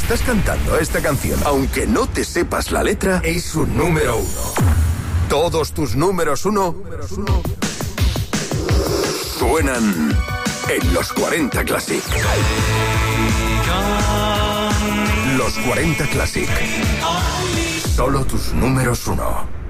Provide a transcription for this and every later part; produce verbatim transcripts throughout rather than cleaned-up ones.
estás cantando esta canción, aunque no te sepas la letra, es un número uno. Todos tus números uno suenan en los cuarenta Classic. Los cuarenta Classic. Solo tus números uno.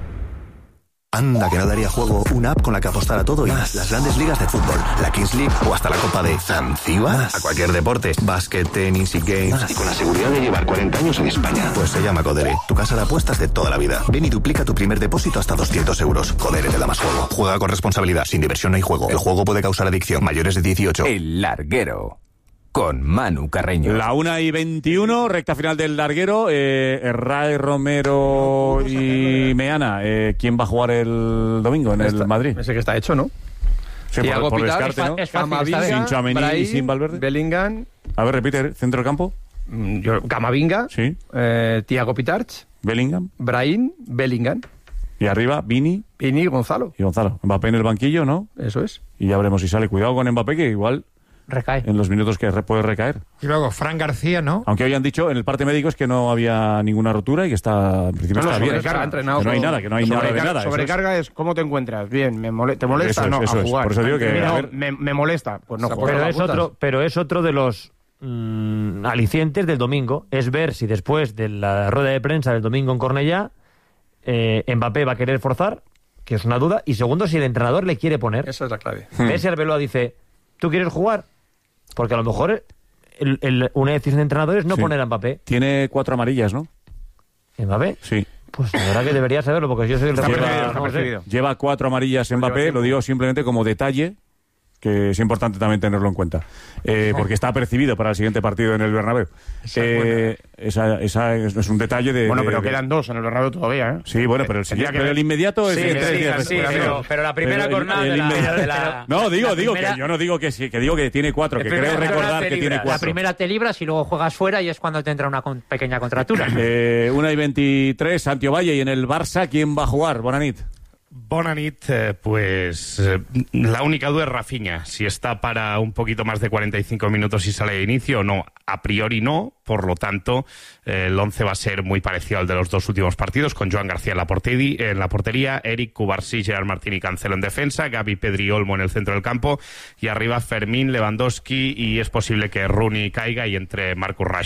Anda, que no daría juego una app con la que apostar a todo y más. Las grandes ligas de fútbol, la Kings League o hasta la Copa de Zanzíbar. A cualquier deporte, básquet, tenis y games. Más. Y con la seguridad de llevar cuarenta años en España. Pues se llama Codere, tu casa de apuestas de toda la vida. Ven y duplica tu primer depósito hasta doscientos euros. Codere te da más juego. Juega con responsabilidad. Sin diversión no hay juego. El juego puede causar adicción. Mayores de dieciocho. El Larguero. Con Manu Carreño. La una y veintiuno, recta final del Larguero. Eh, Ray, Romero y Meana. Eh, ¿Quién va a jugar el domingo en el está, Madrid? Ese que está hecho, ¿no? Sí, por, por descarte, ¿no? Es Camavinga, sin Tchouaméni y sin Valverde. Bellingham. A ver, repite, centro del campo. Yo, Camavinga. Sí. Eh, Thiago Pitarch. Bellingham. Brahim, Bellingham. Y arriba, Vini. Vini y Gonzalo. Y Gonzalo. Mbappé en el banquillo, ¿no? Eso es. Y ya veremos si sale. Cuidado con Mbappé, que igual... Recae. En los minutos que puede recaer. Y luego, Fran García, ¿no? Aunque habían dicho en el parte médico es que no había ninguna rotura y que está, en principio no, no, está bien. Está entrenado, que no hay nada, que no hay nada de nada. Sobrecarga es, es cómo te encuentras. Bien, me mole, ¿te molesta? Eso no, es, eso a jugar. Es. Por eso digo que... Mira, a ver, me, me molesta, pues no pero juego. es otro, pero es otro de los mmm, alicientes del domingo. Es ver si después de la rueda de prensa del domingo en Cornellá, eh, Mbappé va a querer forzar, que es una duda, y segundo, si el entrenador le quiere poner. Esa es la clave. Messi Arbeloa dice, ¿tú quieres jugar? Porque a lo mejor el, el, una decisión de entrenador es no sí. poner a Mbappé. Tiene cuatro amarillas, ¿no? ¿Mbappé? Sí. Pues la verdad que debería saberlo, porque yo soy el lleva, no sé. lleva cuatro amarillas Mbappé, lo digo simplemente como detalle, que es importante también tenerlo en cuenta. Eh, porque está apercibido para el siguiente partido en el Bernabéu. Esa, eh, esa, esa es, es un detalle de... Bueno, de, pero de, quedan dos en el Bernabéu todavía, ¿eh? Sí, bueno, pero el, siguiente, pero el inmediato es... Sí, el, sí, el, sí, pero, pero la primera jornada de, de la... No, digo, la digo, primera, que yo no digo que sí, que digo que tiene cuatro, que creo recordar que tiene cuatro. La primera te libras y luego juegas fuera y es cuando te entra una con, pequeña contratura. Eh, una y veintitrés, Santiago Valle, y en el Barça, ¿quién va a jugar? Bonanit. Bonanit, eh, pues eh, la única duda es Rafinha, si está para un poquito más de cuarenta y cinco minutos y sale de inicio o no. A priori no, por lo tanto eh, el once va a ser muy parecido al de los dos últimos partidos, con Joan García en la, porteri- en la portería, Eric, Cubarsí, Gerard Martín y Cancelo en defensa, Gavi, Pedri y Olmo en el centro del campo, y arriba Fermín, Lewandowski, y es posible que Rooney caiga y entre Marcus Rashford.